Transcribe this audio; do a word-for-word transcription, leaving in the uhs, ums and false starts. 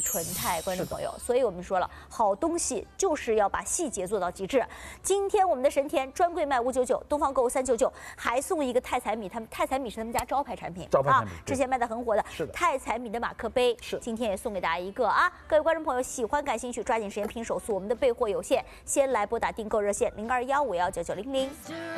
纯钛，观众朋友。所以我们说了，好东西就是要把细节做到极致。今天我们的神田专柜卖五九九，东方购物三九九，还送一个泰彩米，他们泰彩米是他们家招牌产品， 招牌产品、 啊、之前卖的很火的， 是的， 泰彩米的马克杯， 是， 今天也送给大家一个啊！各位观众朋友，喜欢感兴趣，抓紧时间拼手速，我们的备货有限，先来拨打订购热线零二幺五幺九九零零。